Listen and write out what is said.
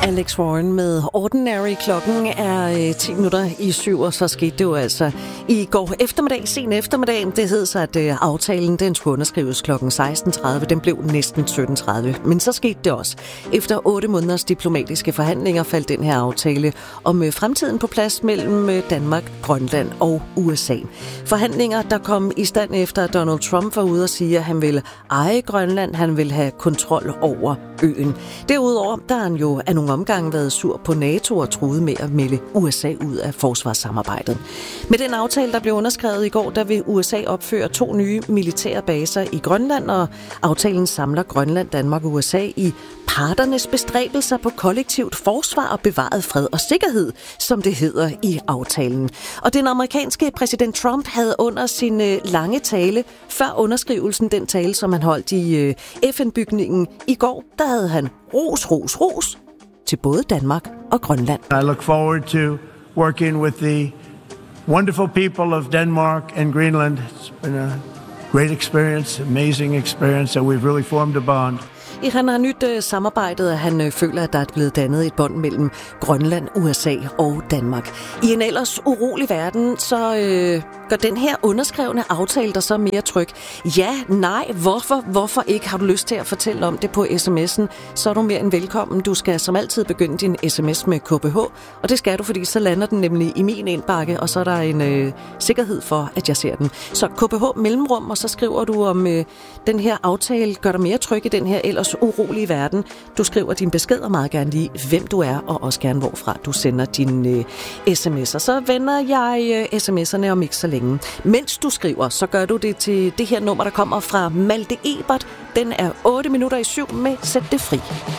Alex Warren med Ordinary. Klokken er 10 minutter i 7, og så skete det jo altså i går eftermiddag, sen eftermiddag. Det hed så, at aftalen den skulle underskrives klokken 16.30. Den blev næsten 17.30. Men så skete det også. Efter 8 måneders diplomatiske forhandlinger faldt den her aftale om fremtiden på plads mellem Danmark, Grønland og USA. Forhandlinger, der kom i stand efter, at Donald Trump var ude og sige, at han ville eje Grønland. Han ville have kontrol over øen. Derudover, der har han jo af nogle omgange været sur på NATO og truet med at melde USA ud af forsvarssamarbejdet. Med den aftale, der blev underskrevet i går, der vil USA opføre 2 nye militære baser i Grønland, og aftalen samler Grønland, Danmark og USA i parternes bestræbelser på kollektivt forsvar og bevaret fred og sikkerhed, som det hedder i aftalen. Og den amerikanske præsident Trump havde under sin lange tale, før underskrivelsen, den tale, som han holdt i FN-bygningen i går, der havde han ros til både Danmark og Grønland. I look forward to working with the wonderful people of Denmark and Greenland. It's been a great experience, amazing experience, and we've really formed a bond. Han har nyt samarbejdet, og han føler, at der er blevet dannet et bånd mellem Grønland, USA og Danmark. I en ellers urolig verden, så gør den her underskrevne aftale der så mere tryg. Ja, nej, hvorfor ikke? Har du lyst til at fortælle om det på sms'en, så er du mere end velkommen. Du skal som altid begynde din sms med KBH, og det skal du, fordi så lander den nemlig i min indbakke, og så er der en sikkerhed for, at jeg ser den. Så KBH mellemrum, og så skriver du om den her aftale gør dig mere tryg i den her ellers urolige verden. Du skriver din besked og meget gerne lige, hvem du er, og også gerne hvorfra du sender dine sms'er. Så vender jeg sms'erne om ikke så længe. Mens du skriver, så gør du det til det her nummer, der kommer fra Malte Ebert. Den er 8 minutter i 7 med Sæt det fri.